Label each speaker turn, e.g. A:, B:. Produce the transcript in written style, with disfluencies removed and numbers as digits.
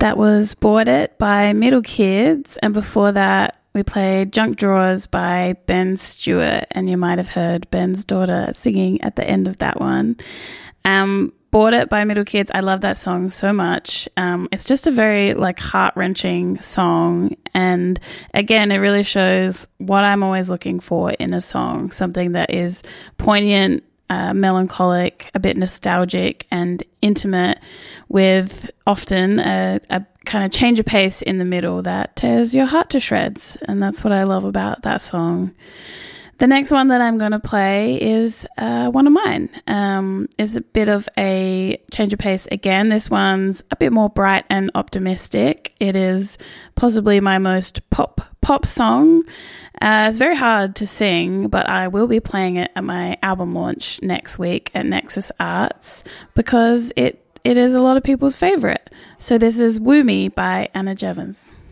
A: That was Bought It by Middle Kids, and before that we played Junk Drawers by Ben Stewart, and you might have heard Ben's daughter singing at the end of that one. Bought It by Middle Kids, I love that song so much. It's just a very heart-wrenching song, and again it really shows what I'm always looking for in a song, something that is poignant, melancholic, a bit nostalgic and intimate, with often a kind of change of pace in the middle that tears your heart to shreds, and that's what I love about that song. The next one that I'm going to play is one of mine. It's a bit of a change of pace again. This one's a bit more bright and optimistic. It is possibly my most pop song. It's very hard to sing, but I will be playing it at my album launch next week at Nexus Arts because it is a lot of people's favourite. So this is Woo Me by Anna Jevons.